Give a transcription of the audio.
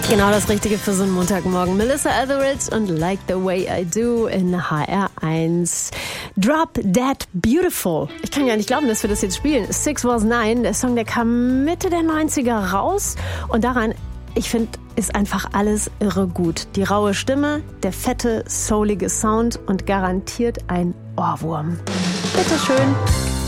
Genau das Richtige für so einen Montagmorgen. Melissa Etheridge und Like the Way I Do in HR1. Drop Dead Beautiful. Ich kann gar nicht glauben, dass wir das jetzt spielen. 6 Was 9, der Song, der kam Mitte der 90er raus. Und daran, ich finde, ist einfach alles irre gut. Die raue Stimme, der fette, soulige Sound und garantiert ein Ohrwurm. Bitteschön.